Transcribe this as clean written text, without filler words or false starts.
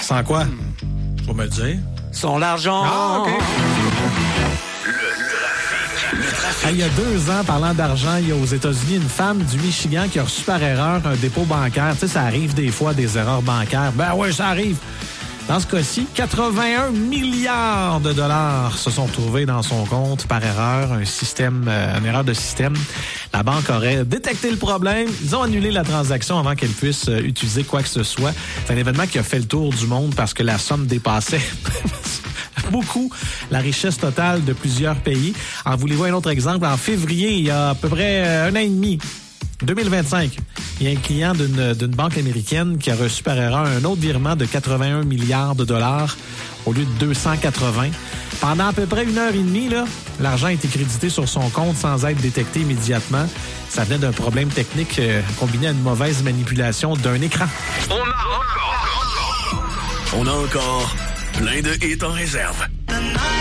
sent quoi? Faut me le dire. Son l'argent. Ah, OK. Il y a 2 ans, parlant d'argent, il y a aux États-Unis une femme du Michigan qui a reçu par erreur un dépôt bancaire. Tu sais, ça arrive des fois, des erreurs bancaires. Ben oui, ça arrive. Dans ce cas-ci, 81 milliards de dollars se sont trouvés dans son compte par erreur, une erreur de système. La banque aurait détecté le problème. Ils ont annulé la transaction avant qu'elle puisse utiliser quoi que ce soit. C'est un événement qui a fait le tour du monde parce que la somme dépassait beaucoup la richesse totale de plusieurs pays. En voulez-vous un autre exemple? En février, il y a à peu près 1 an et demi, 2025, il y a un client d'une banque américaine qui a reçu par erreur un autre virement de 81 milliards de dollars au lieu de 280. Pendant à peu près 1h30, là, l'argent a été crédité sur son compte sans être détecté immédiatement. Ça venait d'un problème technique combiné à une mauvaise manipulation d'un écran. On a encore plein de hits en réserve.